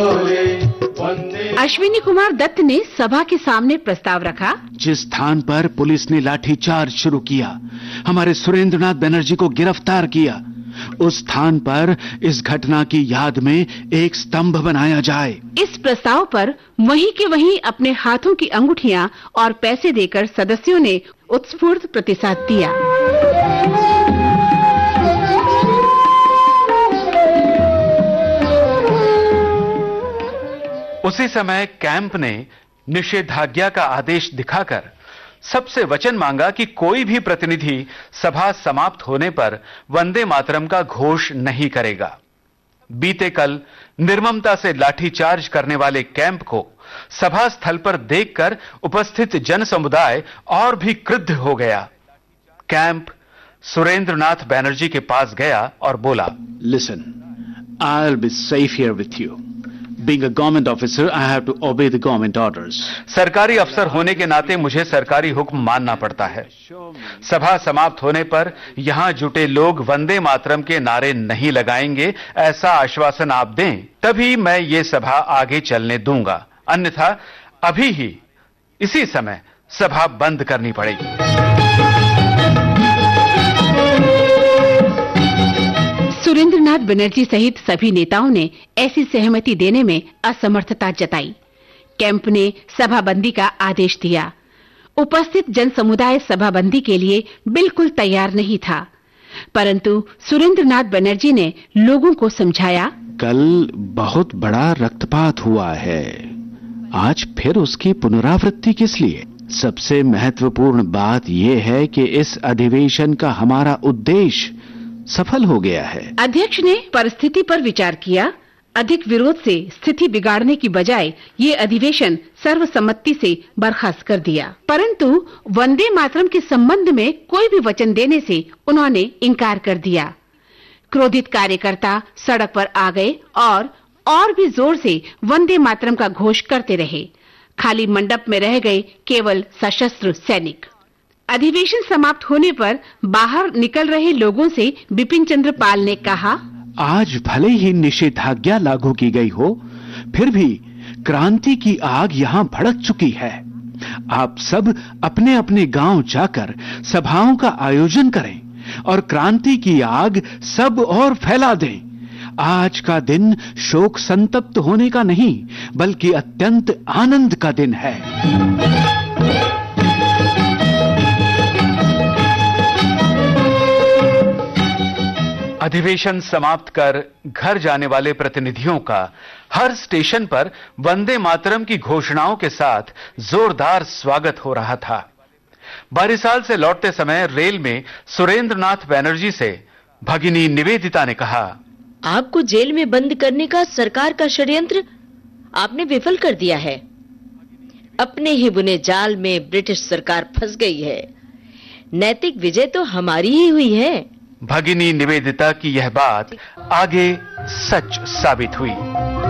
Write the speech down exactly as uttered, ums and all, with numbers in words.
अश्विनी कुमार दत्त ने सभा के सामने प्रस्ताव रखा। जिस स्थान पर पुलिस ने लाठीचार्ज शुरू किया, हमारे सुरेंद्रनाथ बनर्जी को गिरफ्तार किया, उस स्थान पर इस घटना की याद में एक स्तंभ बनाया जाए। इस प्रस्ताव पर वहीं के वहीं अपने हाथों की अंगूठियां और पैसे देकर सदस्यों ने उत्स्फूर्त प्रतिसाद दिया। उसी समय कैंप ने निषेधाज्ञा का आदेश दिखाकर सबसे वचन मांगा कि कोई भी प्रतिनिधि सभा समाप्त होने पर वंदे मातरम का घोष नहीं करेगा। बीते कल निर्ममता से लाठीचार्ज करने वाले कैंप को सभा स्थल पर देखकर उपस्थित जन समुदाय और भी क्रुद्ध हो गया। कैंप सुरेंद्रनाथ बनर्जी के पास गया और बोला, listen, I will be safe here with you. Being a government officer, I have to obey the government orders. सरकारी अफसर होने के नाते मुझे सरकारी हुक्म मानना पड़ता है। सभा समाप्त होने पर यहां जुटे लोग वंदे मातरम के नारे नहीं लगाएंगे, ऐसा आश्वासन आप दें, तभी मैं ये सभा आगे चलने दूंगा, अन्यथा अभी ही इसी समय सभा बंद करनी पड़ेगी। सुरेंद्रनाथ बनर्जी सहित सभी नेताओं ने ऐसी सहमति देने में असमर्थता जताई। कैंप ने सभाबंदी का आदेश दिया। उपस्थित जन समुदाय सभाबंदी के लिए बिल्कुल तैयार नहीं था, परंतु सुरेंद्रनाथ बनर्जी ने लोगों को समझाया, कल बहुत बड़ा रक्तपात हुआ है, आज फिर उसकी पुनरावृत्ति किस लिए? सबसे महत्वपूर्ण बात यह है कि इस अधिवेशन का हमारा उद्देश्य सफल हो गया है। अध्यक्ष ने परिस्थिति पर विचार किया। अधिक विरोध से स्थिति बिगाड़ने की बजाय ये अधिवेशन सर्वसम्मति से बर्खास्त कर दिया, परंतु वंदे मातरम के संबंध में कोई भी वचन देने से उन्होंने इनकार कर दिया। क्रोधित कार्यकर्ता सड़क पर आ गए और और भी जोर से वंदे मातरम का घोष करते रहे। खाली मंडप में रह गए केवल सशस्त्र सैनिक। अधिवेशन समाप्त होने पर बाहर निकल रहे लोगों से बिपिन चंद्र पाल ने कहा, आज भले ही निषेधाज्ञा लागू की गई हो, फिर भी क्रांति की आग यहां भड़क चुकी है। आप सब अपने अपने गांव जाकर सभाओं का आयोजन करें और क्रांति की आग सब और फैला दें। आज का दिन शोक संतप्त होने का नहीं, बल्कि अत्यंत आनंद का दिन है। अधिवेशन समाप्त कर घर जाने वाले प्रतिनिधियों का हर स्टेशन पर वंदे मातरम की घोषणाओं के साथ जोरदार स्वागत हो रहा था। बारिसाल से लौटते समय रेल में सुरेंद्रनाथ बनर्जी से भगिनी निवेदिता ने कहा, आपको जेल में बंद करने का सरकार का षड्यंत्र आपने विफल कर दिया है। अपने ही बुने जाल में ब्रिटिश सरकार फंस गई है। नैतिक विजय तो हमारी ही हुई है। भगिनी निवेदिता की यह बात आगे सच साबित हुई।